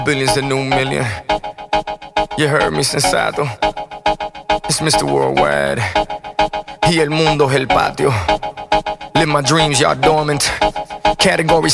Billions the new million. You heard me, sensato. It's Mr. Worldwide. Y el mundo es el patio. Live my dreams, y'all dormant. Category